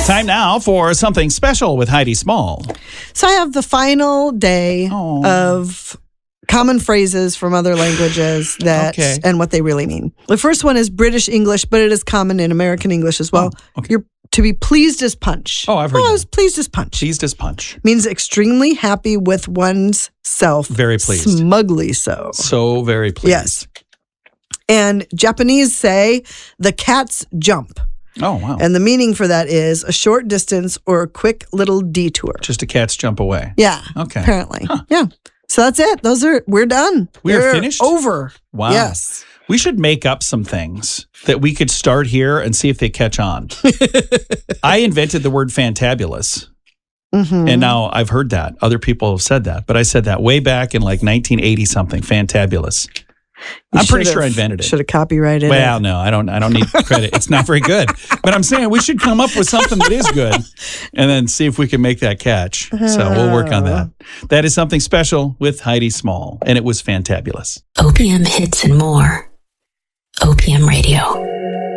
Time now for something special with Heidi Small. So I have the final day of common phrases from other languages and what they really mean. The first one is British English, but it is common in American English as well. You're to be pleased as punch. Oh, I've heard that. I was pleased as punch. Pleased as punch. Means extremely happy with one's self. Very pleased. Smugly so. So very pleased. Yes. And Japanese say, the cat's jump. Oh, wow. And the meaning for that is a short distance or a quick little detour. Just a cat's jump away. Yeah. Okay. Apparently. Huh. Yeah. So that's it. We're done. We're finished? Over. Wow. Yes. We should make up some things that we could start here and see if they catch on. I invented the word fantabulous. Mm-hmm. And now I've heard that. Other people have said that. But I said that way back in like 1980 something. Fantabulous. I'm pretty sure I invented it. Should have copyrighted it. Well, no, I don't need credit. It's not very good. But I'm saying we should come up with something that is good and then see if we can make that catch. So we'll work on that. That is something special with Heidi Small, and it was fantabulous. OPM hits and more. OPM Radio.